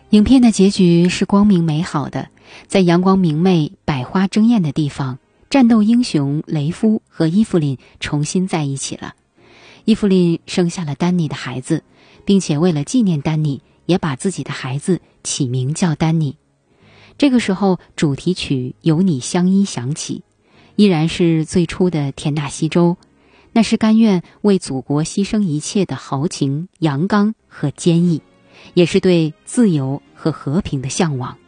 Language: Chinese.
影片的结局是光明美好的，在阳光明媚、百花争艳的地方，战斗英雄雷夫和伊芙琳重新在一起了。伊芙琳生下了丹尼的孩子，并且为了纪念丹尼，也把自己的孩子起名叫丹尼。这个时候，主题曲《有你相依》响起，依然是最初的田纳西州，那是甘愿为祖国牺牲一切的豪情、阳刚和坚毅，也是对自由和和平的向往。